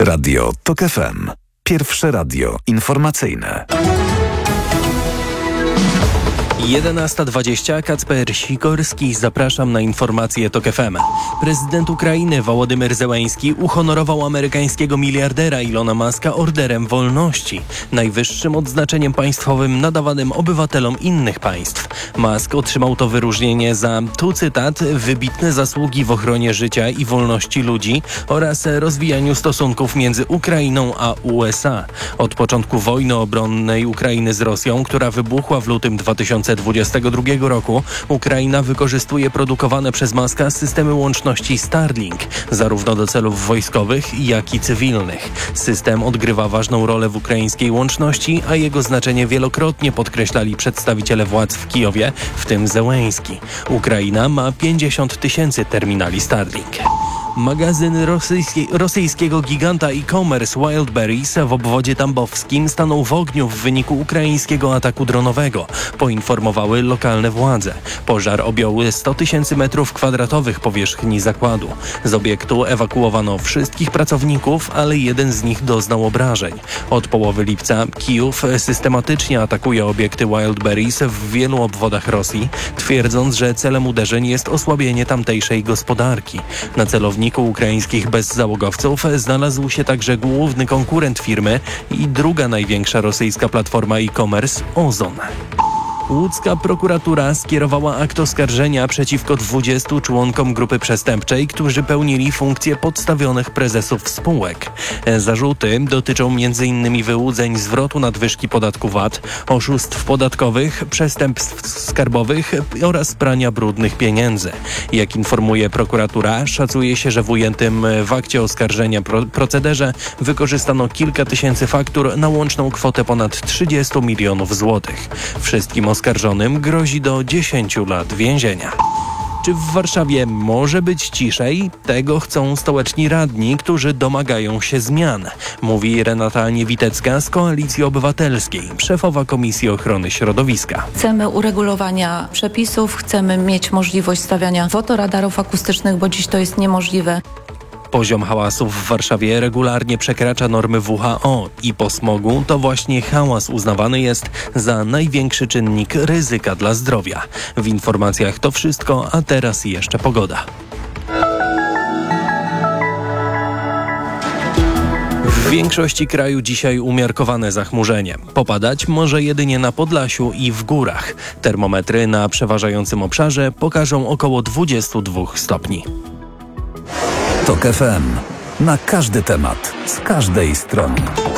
Radio TOK FM. Pierwsze radio informacyjne. 11:20. Kacper Sikorski. Zapraszam na informacje TOK FM. Prezydent Ukrainy Wołodymyr Zełenski uhonorował amerykańskiego miliardera Ilona Muska Orderem Wolności, najwyższym odznaczeniem państwowym nadawanym obywatelom innych państw. Musk otrzymał to wyróżnienie za, tu cytat, wybitne zasługi w ochronie życia i wolności ludzi oraz rozwijaniu stosunków między Ukrainą a USA. Od początku wojny obronnej Ukrainy z Rosją, która wybuchła w lutym 2022 roku, Ukraina wykorzystuje produkowane przez Muska systemy łączności Starlink, zarówno do celów wojskowych, jak i cywilnych. System odgrywa ważną rolę w ukraińskiej łączności, a jego znaczenie wielokrotnie podkreślali przedstawiciele władz w Kijowie, w tym Zełenski. Ukraina ma 50 000 terminali Starlink. Magazyn rosyjskiego giganta e-commerce Wildberries w obwodzie tambowskim stanął w ogniu w wyniku ukraińskiego ataku dronowego, poinformowały lokalne władze. Pożar objął 100 000 metrów kwadratowych powierzchni zakładu. Z obiektu ewakuowano wszystkich pracowników, ale jeden z nich doznał obrażeń. Od połowy lipca Kijów systematycznie atakuje obiekty Wildberries w wielu obwodach Rosji, twierdząc, że celem uderzeń jest osłabienie tamtejszej gospodarki. Na celowniku ukraińskich bezzałogowców znalazł się także główny konkurent firmy i druga największa rosyjska platforma e-commerce Ozon. Łódzka prokuratura skierowała akt oskarżenia przeciwko 20 członkom grupy przestępczej, którzy pełnili funkcje podstawionych prezesów spółek. Zarzuty dotyczą m.in. wyłudzeń zwrotu nadwyżki podatku VAT, oszustw podatkowych, przestępstw skarbowych oraz prania brudnych pieniędzy. Jak informuje prokuratura, szacuje się, że w ujętym w akcie oskarżenia procederze wykorzystano kilka tysięcy faktur na łączną kwotę ponad 30 milionów złotych. Wszystkim oskarżonym grozi do 10 lat więzienia. Czy w Warszawie może być ciszej? Tego chcą stołeczni radni, którzy domagają się zmian, mówi Renata Niewitecka z Koalicji Obywatelskiej, szefowa Komisji Ochrony Środowiska. Chcemy uregulowania przepisów, chcemy mieć możliwość stawiania fotoradarów akustycznych, bo dziś to jest niemożliwe. Poziom hałasu w Warszawie regularnie przekracza normy WHO i po smogu to właśnie hałas uznawany jest za największy czynnik ryzyka dla zdrowia. W informacjach to wszystko, a teraz jeszcze pogoda. W większości kraju dzisiaj umiarkowane zachmurzenie. Popadać może jedynie na Podlasiu i w górach. Termometry na przeważającym obszarze pokażą około 22 stopni. TOK FM. Na każdy temat, z każdej strony.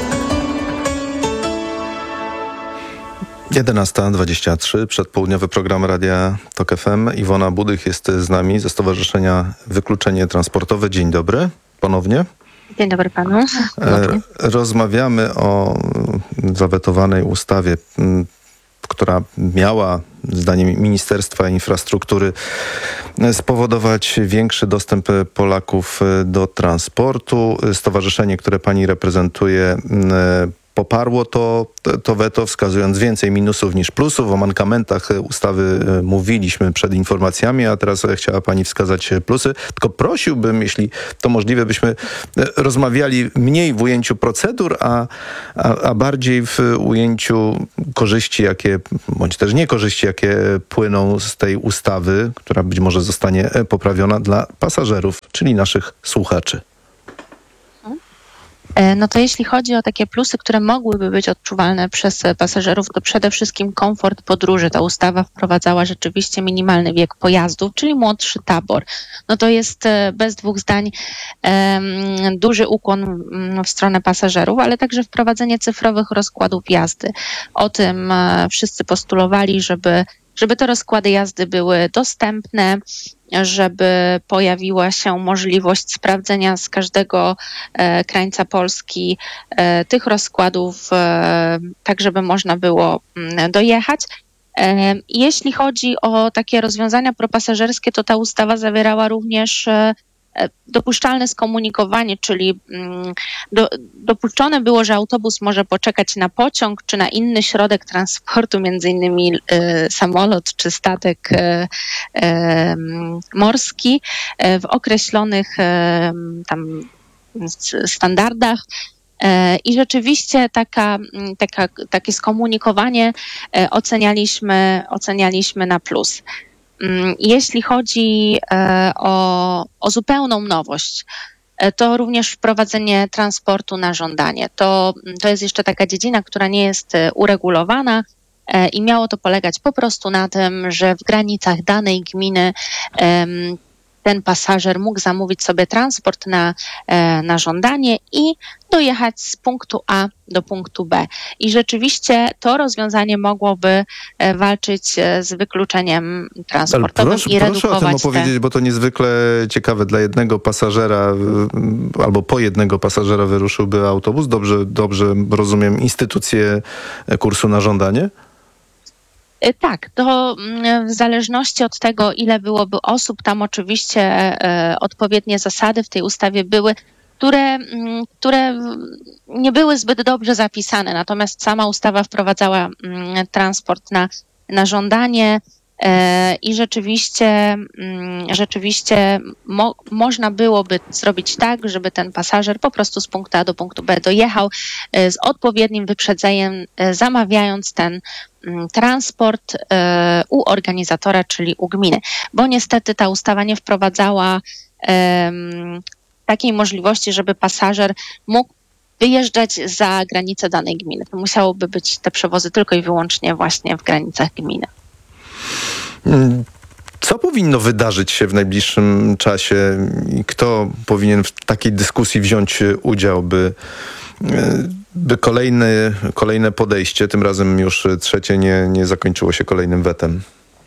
11:23, przedpołudniowy program Radia TOK FM. Iwona Budych jest z nami ze Stowarzyszenia Wykluczenie Transportowe. Dzień dobry ponownie. Dzień dobry panu. Rozmawiamy o zawetowanej ustawie, która miała, zdaniem Ministerstwa Infrastruktury, spowodować większy dostęp Polaków do transportu. Stowarzyszenie, które pani reprezentuje, poparło to weto, wskazując więcej minusów niż plusów. O mankamentach ustawy mówiliśmy przed informacjami, a teraz chciała pani wskazać plusy. Tylko prosiłbym, jeśli to możliwe, byśmy rozmawiali mniej w ujęciu procedur, a bardziej w ujęciu korzyści, bądź też niekorzyści, jakie płyną z tej ustawy, która być może zostanie poprawiona dla pasażerów, czyli naszych słuchaczy. No to jeśli chodzi o takie plusy, które mogłyby być odczuwalne przez pasażerów, to przede wszystkim komfort podróży. Ta ustawa wprowadzała rzeczywiście minimalny wiek pojazdów, czyli młodszy tabor. No to jest bez dwóch zdań duży ukłon w stronę pasażerów, ale także wprowadzenie cyfrowych rozkładów jazdy. O tym wszyscy postulowali, żeby te rozkłady jazdy były dostępne, żeby pojawiła się możliwość sprawdzenia z każdego krańca Polski tych rozkładów, tak żeby można było dojechać. Jeśli chodzi o takie rozwiązania propasażerskie, to ta ustawa zawierała również dopuszczalne skomunikowanie, czyli dopuszczone było, że autobus może poczekać na pociąg czy na inny środek transportu, między innymi samolot czy statek morski w określonych tam standardach. I rzeczywiście takie skomunikowanie ocenialiśmy na plus. Jeśli chodzi o zupełną nowość, to również wprowadzenie transportu na żądanie. To jest jeszcze taka dziedzina, która nie jest uregulowana i miało to polegać po prostu na tym, że w granicach danej gminy ten pasażer mógł zamówić sobie transport na żądanie i dojechać z punktu A do punktu B. I rzeczywiście to rozwiązanie mogłoby walczyć z wykluczeniem transportowym i redukować proszę o tym opowiedzieć, bo to niezwykle ciekawe. Dla jednego pasażera albo po jednego pasażera wyruszyłby autobus. Dobrze rozumiem instytucję kursu na żądanie? Tak, to w zależności od tego, ile byłoby osób, tam oczywiście odpowiednie zasady w tej ustawie były, które nie były zbyt dobrze zapisane, natomiast sama ustawa wprowadzała transport na żądanie i rzeczywiście można byłoby zrobić tak, żeby ten pasażer po prostu z punktu A do punktu B dojechał z odpowiednim wyprzedzeniem, zamawiając ten transport u organizatora, czyli u gminy. Bo niestety ta ustawa nie wprowadzała takiej możliwości, żeby pasażer mógł wyjeżdżać za granicę danej gminy. To musiałoby być te przewozy tylko i wyłącznie właśnie w granicach gminy. Co powinno wydarzyć się w najbliższym czasie i kto powinien w takiej dyskusji wziąć udział, by kolejne podejście, tym razem już trzecie, nie zakończyło się kolejnym wetem?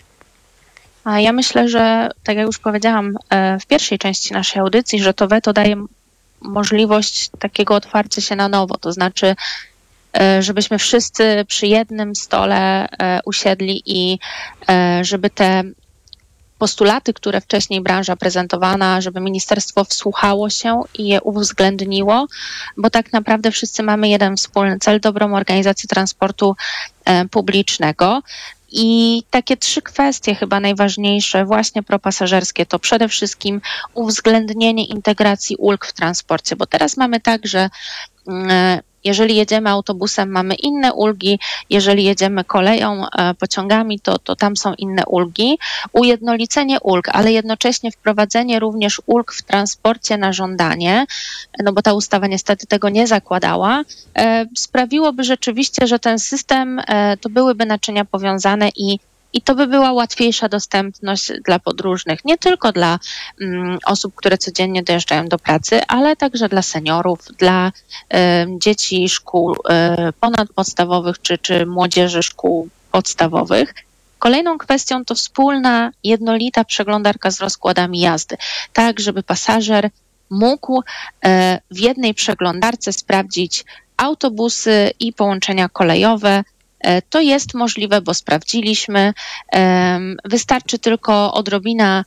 A ja myślę, że tak jak już powiedziałam w pierwszej części naszej audycji, że to weto daje możliwość takiego otwarcia się na nowo, to znaczy żebyśmy wszyscy przy jednym stole usiedli i żeby te postulaty, które wcześniej branża prezentowała, żeby ministerstwo wsłuchało się i je uwzględniło, bo tak naprawdę wszyscy mamy jeden wspólny cel, dobrą organizację transportu publicznego. I takie 3 kwestie chyba najważniejsze, właśnie propasażerskie, to przede wszystkim uwzględnienie integracji ulg w transporcie, bo teraz mamy tak, że jeżeli jedziemy autobusem, mamy inne ulgi, jeżeli jedziemy koleją, pociągami, to tam są inne ulgi. Ujednolicenie ulg, ale jednocześnie wprowadzenie również ulg w transporcie na żądanie, no bo ta ustawa niestety tego nie zakładała, sprawiłoby rzeczywiście, że ten system to byłyby naczynia powiązane i to by była łatwiejsza dostępność dla podróżnych, nie tylko dla osób, które codziennie dojeżdżają do pracy, ale także dla seniorów, dla dzieci szkół ponadpodstawowych czy młodzieży szkół podstawowych. Kolejną kwestią to wspólna, jednolita przeglądarka z rozkładami jazdy, tak żeby pasażer mógł w jednej przeglądarce sprawdzić autobusy i połączenia kolejowe. To jest możliwe, bo sprawdziliśmy. Wystarczy tylko odrobina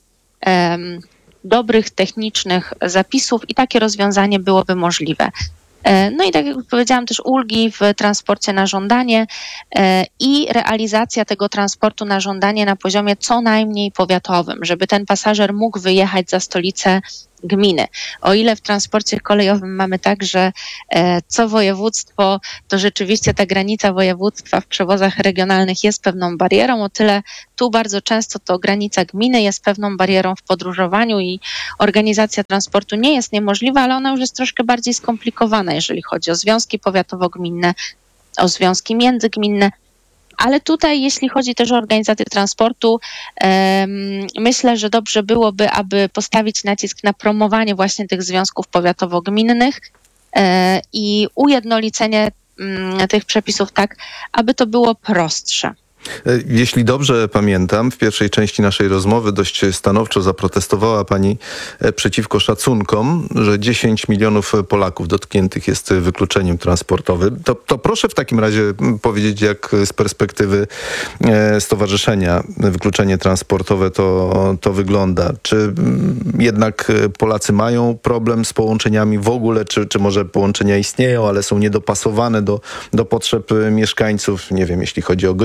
dobrych technicznych zapisów i takie rozwiązanie byłoby możliwe. No i tak jak powiedziałam, też ulgi w transporcie na żądanie i realizacja tego transportu na żądanie na poziomie co najmniej powiatowym, żeby ten pasażer mógł wyjechać za stolicę gminy. O ile w transporcie kolejowym mamy tak, że co województwo, to rzeczywiście ta granica województwa w przewozach regionalnych jest pewną barierą, o tyle tu bardzo często to granica gminy jest pewną barierą w podróżowaniu i organizacja transportu nie jest niemożliwa, ale ona już jest troszkę bardziej skomplikowana, jeżeli chodzi o związki powiatowo-gminne, o związki międzygminne. Ale tutaj, jeśli chodzi też o organizację transportu, myślę, że dobrze byłoby, aby postawić nacisk na promowanie właśnie tych związków powiatowo-gminnych i ujednolicenie tych przepisów tak, aby to było prostsze. Jeśli dobrze pamiętam, w pierwszej części naszej rozmowy dość stanowczo zaprotestowała pani przeciwko szacunkom, że 10 milionów Polaków dotkniętych jest wykluczeniem transportowym. To proszę w takim razie powiedzieć, jak z perspektywy Stowarzyszenia Wykluczenie Transportowe to wygląda. Czy jednak Polacy mają problem z połączeniami w ogóle, czy może połączenia istnieją, ale są niedopasowane do potrzeb mieszkańców, nie wiem, jeśli chodzi o godziny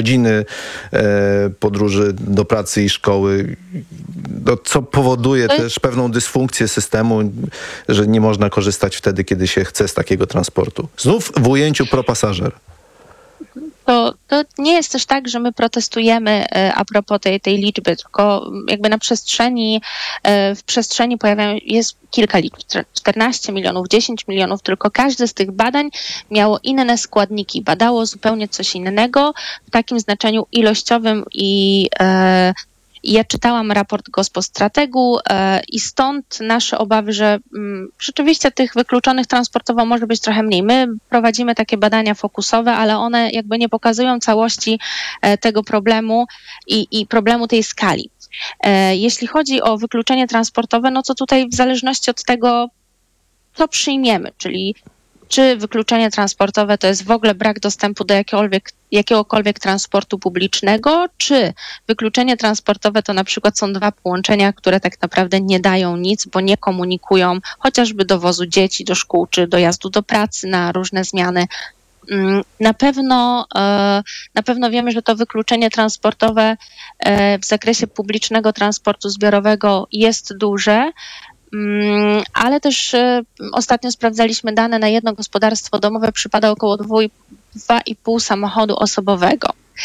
podróży do pracy i szkoły, co powoduje też pewną dysfunkcję systemu, że nie można korzystać wtedy, kiedy się chce z takiego transportu. Znów w ujęciu pro-pasażer. To nie jest też tak, że my protestujemy a propos tej liczby, tylko jakby w przestrzeni jest kilka liczb, 14 milionów, 10 milionów, tylko każde z tych badań miało inne składniki, badało zupełnie coś innego w takim znaczeniu ilościowym i ja czytałam raport Gospostrategu i stąd nasze obawy, że rzeczywiście tych wykluczonych transportowo może być trochę mniej. My prowadzimy takie badania fokusowe, ale one jakby nie pokazują całości tego problemu i problemu tej skali. Jeśli chodzi o wykluczenie transportowe, no to tutaj w zależności od tego, co przyjmiemy, czyli czy wykluczenie transportowe to jest w ogóle brak dostępu do jakiegokolwiek transportu publicznego, czy wykluczenie transportowe to na przykład są dwa połączenia, które tak naprawdę nie dają nic, bo nie komunikują chociażby dowozu dzieci do szkół, czy dojazdu do pracy na różne zmiany. Na pewno wiemy, że to wykluczenie transportowe w zakresie publicznego transportu zbiorowego jest duże, ale też ostatnio sprawdzaliśmy dane, na jedno gospodarstwo domowe przypada około 2,5 samochodu osobowego.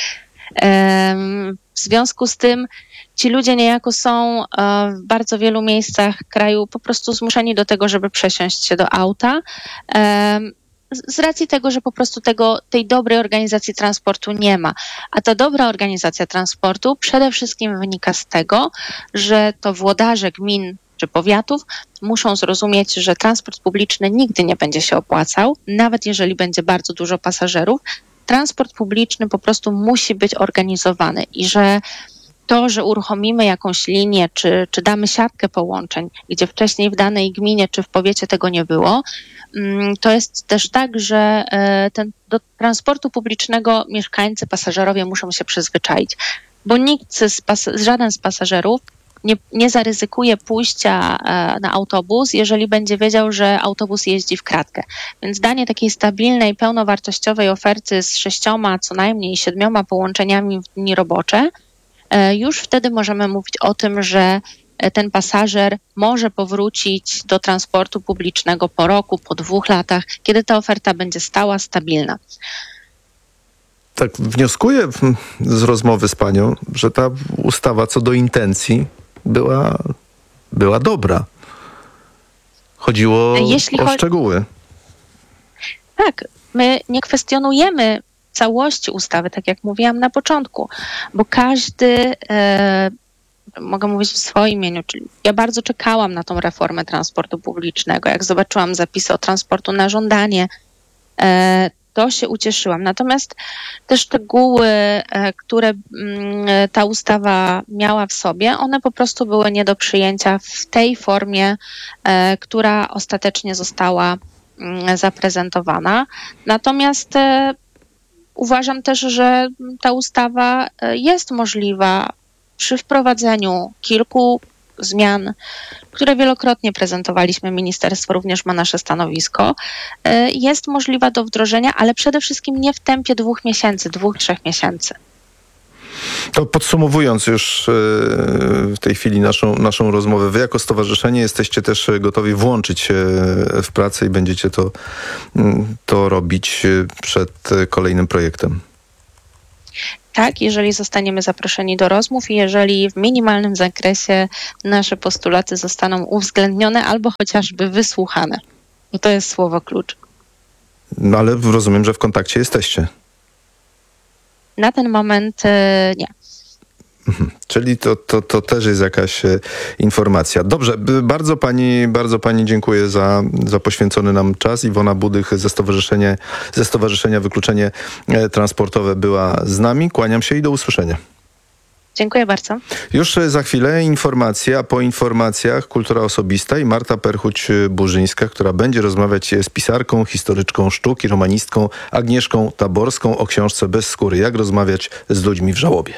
W związku z tym ci ludzie niejako są w bardzo wielu miejscach kraju po prostu zmuszeni do tego, żeby przesiąść się do auta, z racji tego, że po prostu tej dobrej organizacji transportu nie ma. A ta dobra organizacja transportu przede wszystkim wynika z tego, że to włodarze gmin czy powiatów muszą zrozumieć, że transport publiczny nigdy nie będzie się opłacał, nawet jeżeli będzie bardzo dużo pasażerów. Transport publiczny po prostu musi być organizowany i że to, że uruchomimy jakąś linię, czy damy siatkę połączeń, gdzie wcześniej w danej gminie czy w powiecie tego nie było, to jest też tak, że do transportu publicznego mieszkańcy, pasażerowie muszą się przyzwyczaić, bo żaden z pasażerów nie zaryzykuje pójścia na autobus, jeżeli będzie wiedział, że autobus jeździ w kratkę. Więc danie takiej stabilnej, pełnowartościowej oferty z 6, co najmniej 7 połączeniami w dni robocze, już wtedy możemy mówić o tym, że ten pasażer może powrócić do transportu publicznego po roku, po 2 latach, kiedy ta oferta będzie stała, stabilna. Tak wnioskuję z rozmowy z panią, że ta ustawa co do intencji była dobra. Chodziło o szczegóły. Tak, my nie kwestionujemy całości ustawy, tak jak mówiłam na początku, bo każdy, mogę mówić w swoim imieniu, czyli ja bardzo czekałam na tą reformę transportu publicznego. Jak zobaczyłam zapisy o transportu na żądanie, to się ucieszyłam. Natomiast te szczegóły, które ta ustawa miała w sobie, one po prostu były nie do przyjęcia w tej formie, która ostatecznie została zaprezentowana. Natomiast uważam też, że ta ustawa jest możliwa przy wprowadzeniu kilku zmian, które wielokrotnie prezentowaliśmy. Ministerstwo również ma nasze stanowisko. Jest możliwa do wdrożenia, ale przede wszystkim nie w tempie 2 miesięcy, 2-3 miesięcy. To podsumowując już w tej chwili naszą rozmowę, wy jako stowarzyszenie jesteście też gotowi włączyć się w pracę i będziecie to robić przed kolejnym projektem. Tak, jeżeli zostaniemy zaproszeni do rozmów i jeżeli w minimalnym zakresie nasze postulaty zostaną uwzględnione albo chociażby wysłuchane. Bo to jest słowo klucz. No ale rozumiem, że w kontakcie jesteście. Na ten moment nie. Czyli to też jest jakaś informacja. Dobrze, bardzo pani dziękuję za poświęcony nam czas. Iwona Budych ze Stowarzyszenia Wykluczenie Transportowe była z nami. Kłaniam się i do usłyszenia. Dziękuję bardzo. Już za chwilę informacja, a po informacjach kultura osobista i Marta Perchuć-Burzyńska, która będzie rozmawiać z pisarką, historyczką sztuki, romanistką Agnieszką Taborską o książce Bez skóry. Jak rozmawiać z ludźmi w żałobie.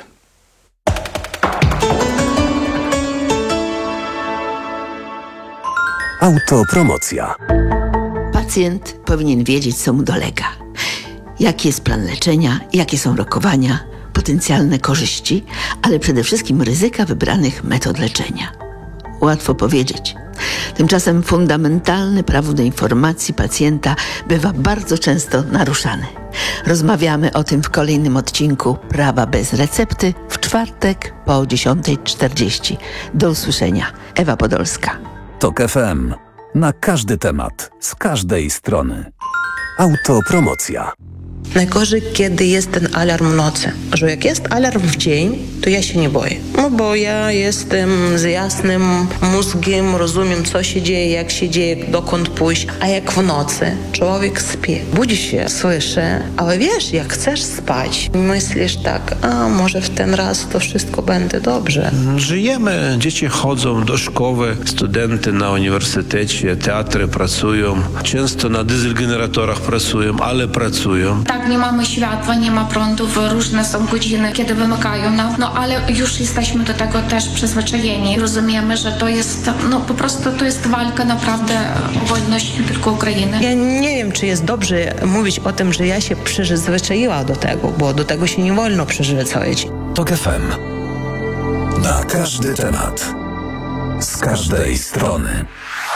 Autopromocja. Pacjent powinien wiedzieć, co mu dolega. Jaki jest plan leczenia, jakie są rokowania. Potem potencjalne korzyści, ale przede wszystkim ryzyka wybranych metod leczenia. Łatwo powiedzieć. Tymczasem fundamentalne prawo do informacji pacjenta bywa bardzo często naruszane. Rozmawiamy o tym w kolejnym odcinku Prawa bez recepty w czwartek po 10:40. Do usłyszenia. Ewa Podolska. TOK FM. Na każdy temat, z każdej strony. Autopromocja. Najgorzej, kiedy jest ten alarm w nocy. Że jak jest alarm w dzień, to ja się nie boję. No bo ja jestem z jasnym mózgiem, rozumiem, co się dzieje, jak się dzieje, dokąd pójść. A jak w nocy człowiek śpi, budzi się, słyszy, ale wiesz, jak chcesz spać, myślisz tak, a może w ten raz to wszystko będzie dobrze. Żyjemy, dzieci chodzą do szkoły, studenty na uniwersytecie, teatry pracują, często na dieselgeneratorach pracują, ale pracują. Tak, nie mamy światła, nie ma prądów, różne są godziny, kiedy wymykają nam, no ale już jesteśmy do tego też przyzwyczajeni. Rozumiemy, że to jest, no po prostu to jest walka naprawdę o wolność nie tylko Ukrainy. Ja nie wiem, czy jest dobrze mówić o tym, że ja się przyzwyczaiła do tego, bo do tego się nie wolno przyzwyczaić. TOK FM. Na każdy temat, z każdej strony.